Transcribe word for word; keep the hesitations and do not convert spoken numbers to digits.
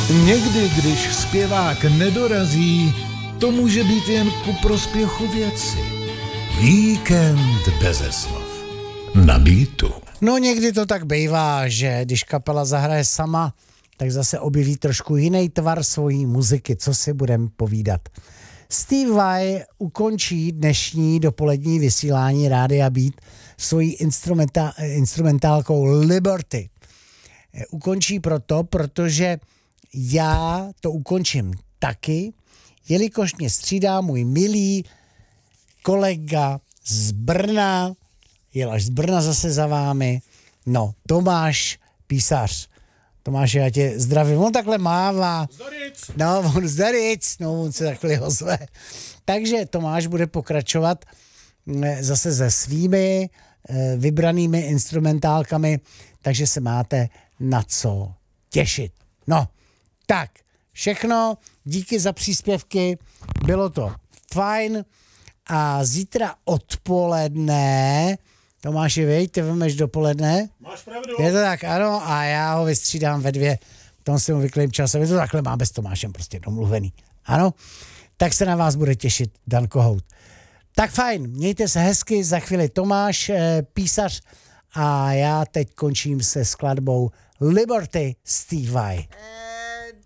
Někdy, když zpěvák nedorazí, to může být jen ku prospěchu věci. Víkend beze slov. Na beatu. No někdy to tak bývá, že když kapela zahraje sama, tak zase objeví trošku jiný tvar svojí muziky, co si budeme povídat. Steve Vai ukončí dnešní dopolední vysílání Rádia Beat svojí instrumenta, instrumentálkou Liberty. Ukončí proto, protože já to ukončím taky, jelikož mě střídá můj milý kolega z Brna, jel až z Brna zase za vámi, no, Tomáš Písař. Tomáš, já tě zdravím, on takhle mává. Zdaric. No, on zdaric, no, on se takhle ozve. Takže Tomáš bude pokračovat zase se svými vybranými instrumentálkami, takže se máte na co těšit. No, tak, všechno, díky za příspěvky, bylo to fajn a zítra odpoledne, Tomáši, vej, ty vemeš dopoledne? Máš pravdu. Je to tak, ano, a já ho vystřídám ve dvě, v tom si mu vyklím časem, je to takhle máme s Tomášem prostě domluvený, ano? Tak se na vás bude těšit Dan Kohout. Tak fajn, mějte se hezky, za chvíli Tomáš eh, Písař a já teď končím se skladbou Liberty Steve Vai.